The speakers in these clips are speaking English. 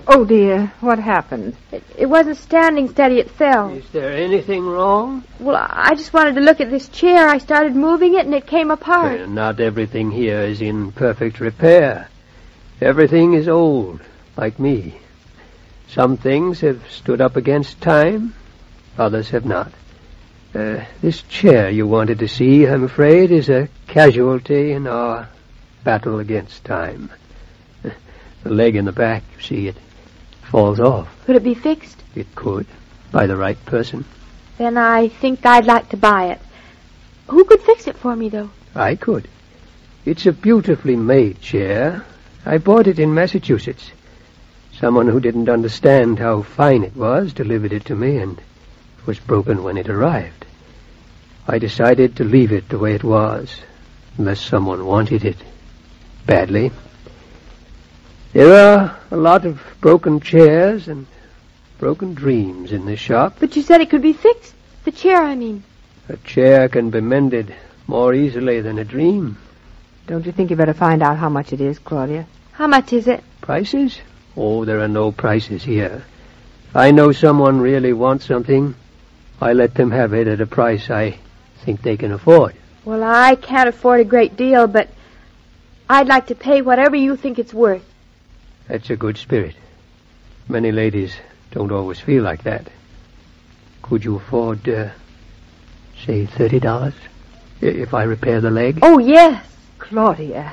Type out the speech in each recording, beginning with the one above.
Oh, dear. What happened? It wasn't standing steady. It fell. Is there anything wrong? Well, I just wanted to look at this chair. I started moving it, and it came apart. Well, not everything here is in perfect repair. Everything is old, like me. Some things have stood up against time. Others have not. This chair you wanted to see, I'm afraid, is a casualty in our battle against time. The leg in the back, you see, it falls off. Could it be fixed? It could, by the right person. Then I think I'd like to buy it. Who could fix it for me, though? I could. It's a beautifully made chair. I bought it in Massachusetts. Someone who didn't understand how fine it was delivered it to me, and it was broken when it arrived. I decided to leave it the way it was, unless someone wanted it badly. There are a lot of broken chairs and broken dreams in this shop. But you said it could be fixed. The chair, I mean. A chair can be mended more easily than a dream. Don't you think you better find out how much it is, Claudia? How much is it? Prices? Oh, there are no prices here. If I know someone really wants something, I let them have it at a price I think they can afford. Well, I can't afford a great deal, but I'd like to pay whatever you think it's worth. That's a good spirit. Many ladies don't always feel like that. Could you afford, say, $30? If I repair the leg? Oh, yes. Claudia.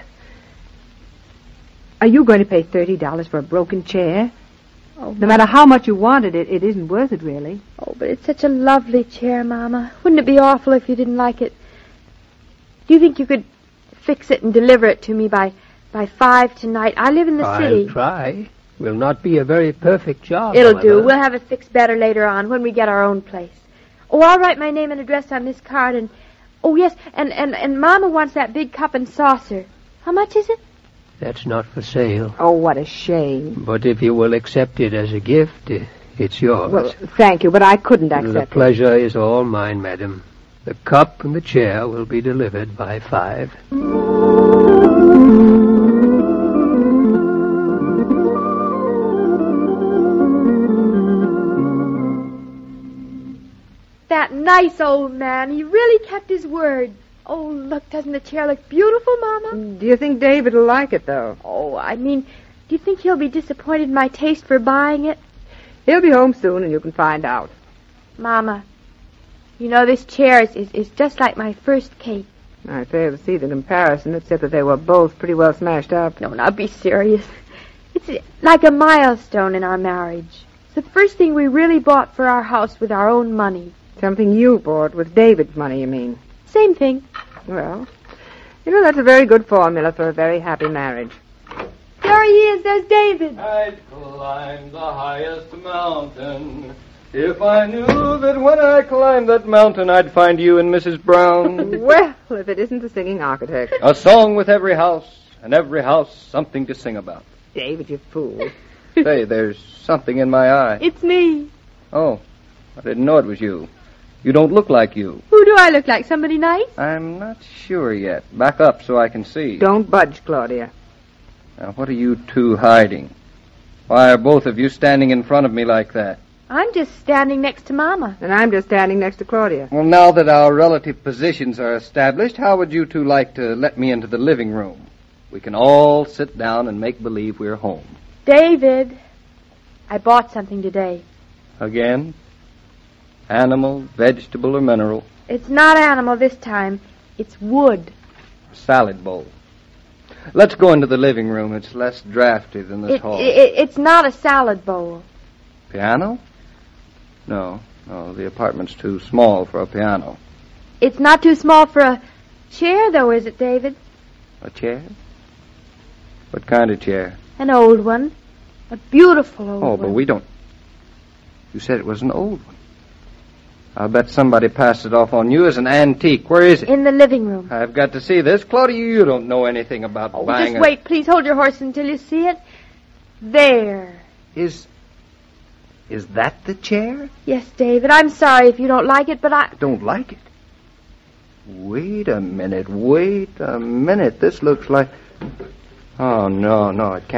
Are you going to pay $30 for a broken chair? Oh, no matter how much you wanted it, it isn't worth it, really. Oh, but it's such a lovely chair, Mama. Wouldn't it be awful if you didn't like it? Do you think you could fix it and deliver it to me by 5 tonight? I live in the city. I'll try. Will not be a very perfect job. It'll however. do. We'll have it fixed better later on when we get our own place. Oh, I'll write my name and address on this card and... Oh, yes, and Mama wants that big cup and saucer. How much is it? That's not for sale. Oh, what a shame. But if you will accept it as a gift, it's yours. Well, thank you, but I couldn't accept it. The pleasure is all mine, madam. The cup and the chair will be delivered by 5. That nice old man. He really kept his word. Oh, look, doesn't the chair look beautiful, Mama? Do you think David will like it, though? Oh, I mean, do you think he'll be disappointed in my taste for buying it? He'll be home soon and you can find out. Mama, you know, this chair is just like my first cake. I fail to see the comparison, except that they were both pretty well smashed up. No, now be serious. It's like a milestone in our marriage. It's the first thing we really bought for our house with our own money. Something you bought with David's money, you mean? Same thing. Well, you know, that's a very good formula for a very happy marriage. There he is. There's David. I'd climb the highest mountain if I knew that when I climbed that mountain I'd find you and Mrs. Brown. Well, if it isn't the singing architect. A song with every house, and every house something to sing about. David, you fool. Say, there's something in my eye. It's me. Oh, I didn't know it was you. You don't look like you. Who do I look like? Somebody nice? I'm not sure yet. Back up so I can see. Don't budge, Claudia. Now, what are you two hiding? Why are both of you standing in front of me like that? I'm just standing next to Mama. And I'm just standing next to Claudia. Well, now that our relative positions are established, how would you two like to let me into the living room? We can all sit down and make believe we're home. David, I bought something today. Again? Animal, vegetable, or mineral? It's not animal this time. It's wood. Salad bowl. Let's go into the living room. It's less drafty than this hall. It's not a salad bowl. Piano? No, the apartment's too small for a piano. It's not too small for a chair, though, is it, David? A chair? What kind of chair? An old one. A beautiful old one. Oh, but we don't... You said it was an old one. I'll bet somebody passed it off on you as an antique. Where is it? In the living room. I've got to see this. Claudia, you don't know anything about buying just wait. Please hold your horse until you see it. There. Is that the chair? Yes, David. I'm sorry if you don't like it, but I... Don't like it? Wait a minute. This looks like... Oh, no, it can't.